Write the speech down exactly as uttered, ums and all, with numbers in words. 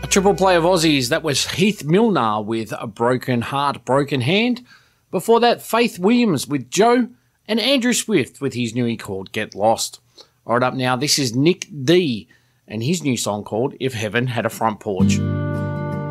A triple play of Aussies, that was Heath Milner with A Broken Heart, Broken Hand. Before that, Faith Williams with Joe, and Andrew Swift with his newly called Get Lost. All right, up now, this is Nick D and his new song called If Heaven Had a Front Porch.